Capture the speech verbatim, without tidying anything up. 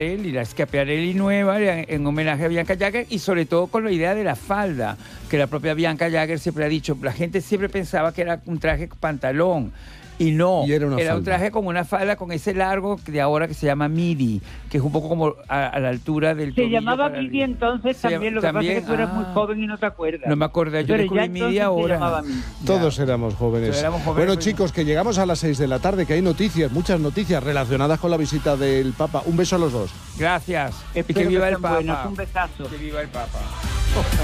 y la Schiaparelli nueva en homenaje a Bianca Jagger, y sobre todo con la idea de la falda, que la propia Bianca Jagger siempre ha dicho. La gente siempre pensaba que era un traje pantalón, y no, y era, una era un traje como una falda con ese largo de ahora que se llama midi, que es un poco como a, a la altura del Se llamaba midi entonces se también, lo que también, pasa es que tú eres ah, muy joven y no te acuerdas. No me acordé, yo descubrí midi ahora. Todos éramos jóvenes. éramos jóvenes. Bueno, chicos, que llegamos a las seis de la tarde, que hay noticias, muchas noticias relacionadas con la visita del Papa. Un beso a los dos. Gracias. Espero y que viva que el sean Papa. buenas. Un besazo. Que viva el Papa.